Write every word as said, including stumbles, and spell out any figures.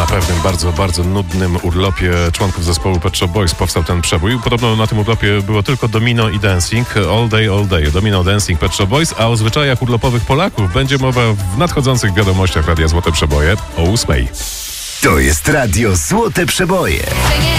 Na pewnym bardzo, bardzo nudnym urlopie członków zespołu Pet Shop Boys powstał ten przebój. Podobno na tym urlopie było tylko domino i dancing. All day, all day. Domino, dancing, Pet Shop Boys. A o zwyczajach urlopowych Polaków będzie mowa w nadchodzących wiadomościach Radia Złote Przeboje o ósmej. To jest Radio Złote Przeboje.